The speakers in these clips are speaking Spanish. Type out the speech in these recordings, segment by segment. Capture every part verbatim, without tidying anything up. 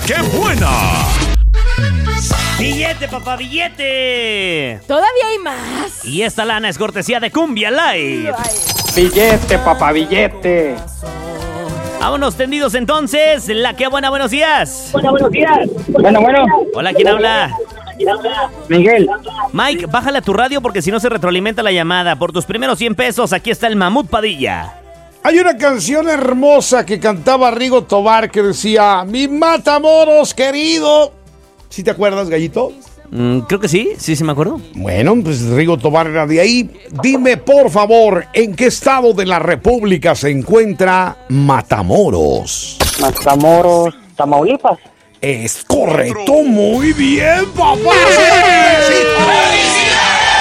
¡Qué buena! ¡Billete, papá, billete! ¿Todavía hay más? Y esta lana es cortesía de Cumbia Live. Billete, papá, billete. Vámonos tendidos entonces. La que buena, buenos días. Bueno, buenos días. Bueno, bueno. Hola, ¿quién habla? Miguel. Mike, bájale a tu radio porque si no se retroalimenta la llamada. Por tus primeros cien pesos, aquí está el Mamut Padilla. Hay una canción hermosa que cantaba Rigo Tobar que decía: mi Matamoros querido. ¿Sí te acuerdas, Gallito? Mm, creo que sí, sí, sí me acuerdo. Bueno, pues Rigo Tobar era de ahí. Dime, por favor, ¿en qué estado de la República se encuentra Matamoros? Matamoros, Tamaulipas. Es correcto, muy bien, papá. ¡Felicidades!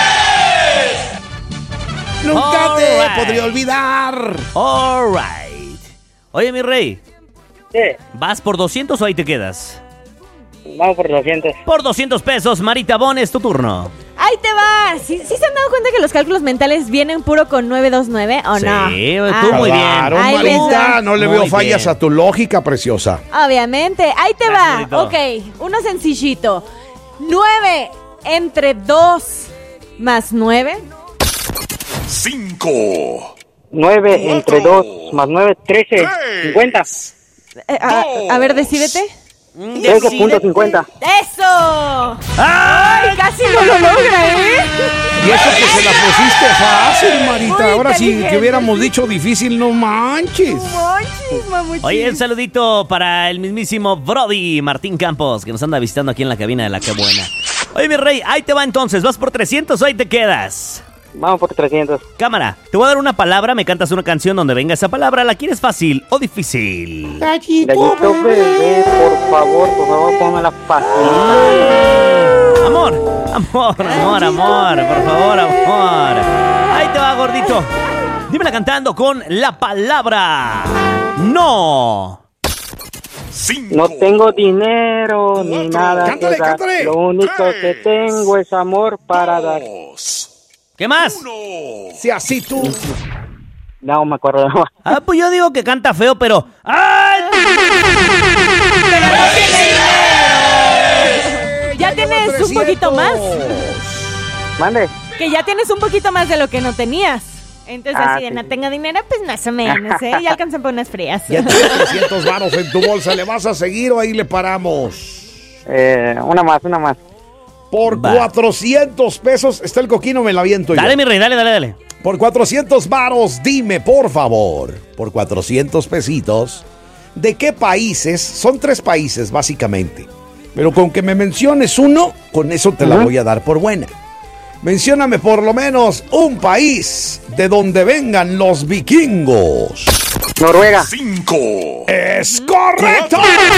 Nunca All te right. podría olvidar. All right. Oye, mi rey, Sí, ¿vas por doscientos o ahí te quedas? vamos por doscientos. Por doscientos pesos, Marita Bon, es tu turno. ¡Ahí te va! ¿Sí, ¿Sí se han dado cuenta que los cálculos mentales vienen puro con nueve dos nueve o Sí, no? tú muy bien. Claro, Ahí les Marita, va. no le Muy veo fallas bien. a tu lógica, preciosa. Obviamente. Ahí te Gracias, va. Marito. Ok, uno sencillito. nueve entre dos más nueve. Cinco. nueve entre dos más nueve, trece. cincuenta. Eh, a, a ver, decídete. trece punto cincuenta. ¡Eso! ¡Ay! ¡Ay, casi no lo logra, eh! Y eso que se la pusiste fácil, Marita. Muy Ahora sí inteligente. que hubiéramos dicho difícil, no manches. Monchis, mamuchis. Oye, un saludito para el mismísimo Brody Martín Campos, que nos anda visitando aquí en la cabina de La Que Buena. Oye, mi rey, ahí te va entonces. ¿Vas por trescientos o ahí te quedas? Vamos por trescientos. Cámara, te voy a dar una palabra, me cantas una canción donde venga esa palabra. ¿La quieres fácil o difícil? Gallito bebé, por favor, por favor, ponme la facilita. Amor, amor, amor, amor, por favor, amor. Ahí te va, gordito. Dímela cantando con la palabra no. Cinco. No tengo dinero ni nada Cántale, que dar. cántale. Lo único que tengo es amor para dar. Dos. ¿Qué más? Uno. Si así tú. No me acuerdo. Ah, pues yo digo que canta feo, pero... ¡Ay! Ya tienes un poquito más. Mande. Que ya tienes un poquito más de lo que no tenías. Entonces, Ah, así de sí, no sí. tengo dinero, pues más o menos, ¿eh? Ya alcanzan por unas frías. Ya tienes trescientos varos en tu bolsa. ¿Le vas a seguir o ahí le paramos? Eh, una más, una más. Por Va. cuatrocientos pesos. Está el coquino, me la aviento yo. Dale, mi rey, dale, dale, dale. Por cuatrocientos varos, dime, por favor, por cuatrocientos pesitos, ¿de qué países? Son tres países, básicamente. Pero con que me menciones uno, con eso te la Ajá. voy a dar por buena. Mencióname por lo menos un país de donde vengan los vikingos. Noruega. Cinco. ¡Es correcto!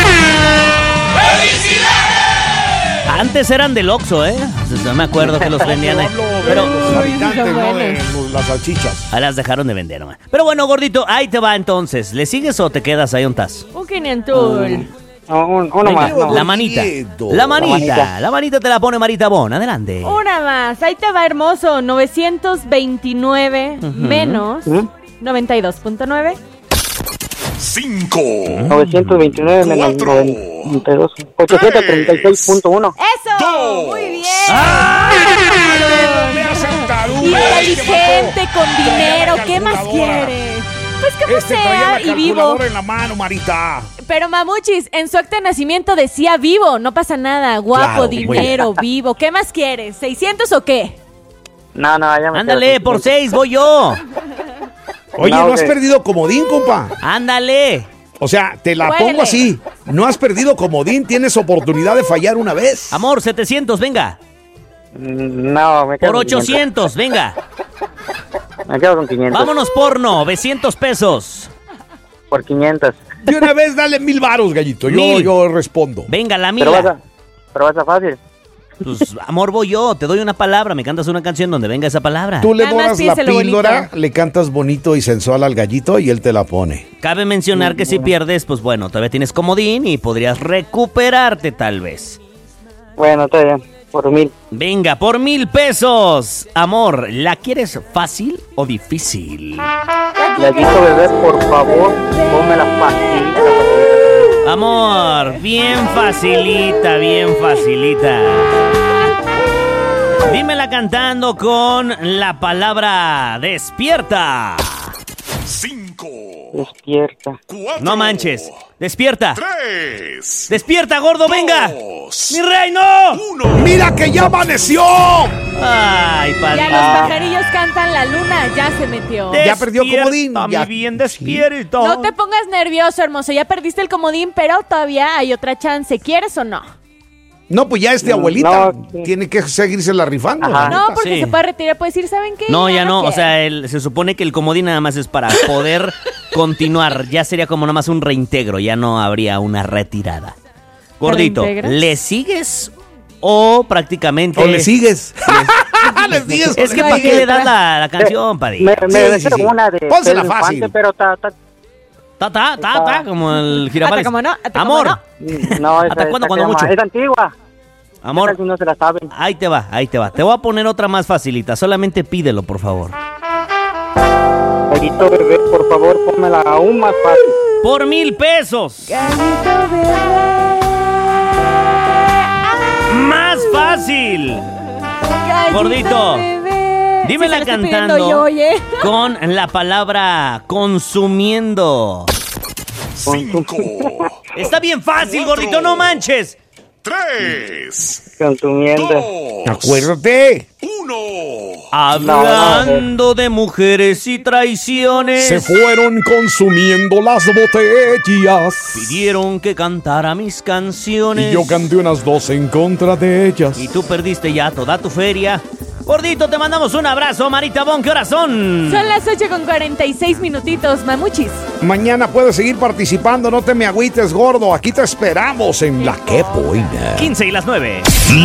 Antes eran del Oxxo, ¿eh? No me acuerdo que los vendían ahí. Hablo de Pero los habitantes, son no de buenos. los- las salchichas. ahí las dejaron de vender, nomás. Pero bueno, gordito, ahí te va entonces. ¿Le sigues o te quedas ahí un tas? Un quinientos. No, un- uno Venga, más. No. La manita. La manita. manita. La manita te la pone Marita Bon. Adelante. Una más. Ahí te va, hermoso. novecientos veintinueve menos ¿Mm? noventa y dos punto nueve. Cinco. novecientos veintinueve menos Cuatro. noventa y dos. ochocientos treinta y seis punto uno. ¡Eso! Dos. ¡Muy bien! Me hacen tarugo, Inteligente, con dinero. la ¿Qué más calculadora. quieres? Pues como Este traía sea la y vivo. calculadora en la mano, Marita. Pero mamuchis, en su acta de nacimiento decía vivo. No pasa nada. Guapo, Claro, muy dinero, vivo. ¿Qué más quieres? ¿seiscientos o qué? No, no, ya me Ándale, quedo por con- seis, voy yo. Oye, No, no has ok. perdido comodín, compa. Ándale. O sea, te la Huele. pongo así. No has perdido comodín, tienes oportunidad de fallar una vez. Amor, setecientos, venga. Mm, No, me quedo Por con quinientos. ochocientos, venga. Me quedo con quinientos. Vámonos por novecientos pesos. Por quinientos. De una vez dale mil varos, gallito. Yo, Mil. yo respondo. Venga, la Pero vas mila. a, pero vas a fácil. Pues, amor, voy yo. Te doy una palabra. Me cantas una canción donde venga esa palabra. Tú le Nada más doras la piénselo píldora, bonito. le cantas bonito y sensual al gallito y él te la pone. Cabe mencionar que si pierdes, pues bueno, todavía tienes comodín y podrías recuperarte tal vez. Bueno, está bien. Por mil. Venga, por mil pesos. Amor, ¿la quieres fácil o difícil? Gallito bebé, por favor, ponme la facilita. Amor, bien facilita, bien facilita. Dímela cantando con la palabra despierta. Cinco. Despierta. Cuatro. No manches. Despierta. Tres. Despierta, gordo, venga. Dos. Mi rey, no. Uno. ¡Mira que ya amaneció! Ay, Ya padre. los pajarillos cantan la luna, ya se metió. Ya perdió comodín, Despierta, ya. mi bien, despierta. No te pongas nervioso, hermoso. Ya perdiste el comodín, pero todavía hay otra chance. ¿Quieres o no? No, pues ya este abuelita No, sí. tiene que seguirse la rifando. Ajá. la No, neta. porque Sí. se puede retirar. Puedes decir, ¿saben qué? No, ya no. O quiero. sea, el- se supone que el comodín nada más es para poder continuar. Ya sería como nada más un reintegro. Ya no habría una retirada. Gordito, ¿Reintegras? ¿le sigues o prácticamente... O le sigues. ¿Le sigues? o Es le que ¿para qué sigues? le das la, la canción, Paddy? Me, me Sí, deseo sí, sí. una de Pónsela Pedro fácil. Infante, pero ta, ta, Ta, ta, ta, ta, como el Hasta girafales. como no, hasta como Amor, no. no, esa, ¿Hasta cuándo, esa cuándo se llama- mucho? Es antigua. amor, Casi no se la saben. ahí te va, ahí te va. Te voy a poner otra más facilita. Solamente pídelo, por favor. Gallito bebé, por favor, pónmela aún más fácil. Por mil pesos. Gallito bebé. Más fácil. Gallito Gordito, bebé. dímela Sí, se la estoy cantando pidiendo yo, oye. con la palabra consumiendo. Cinco. Está bien fácil, gordito, no manches. Tres. Consumiendo. Dos. Acuérdate. Uno. Hablando de mujeres y traiciones, Se fueron consumiendo las botellas. pidieron que cantara mis canciones. Y yo canté unas dos en contra de ellas. Y tú perdiste ya toda tu feria. Gordito, te mandamos un abrazo, Marita Bon. ¿Qué horas son? Son las ocho con cuarenta y seis minutitos, mamuchis. Mañana puedes seguir participando, no te me agüites, gordo. Aquí te esperamos en La Que Buena. quince y las nueve.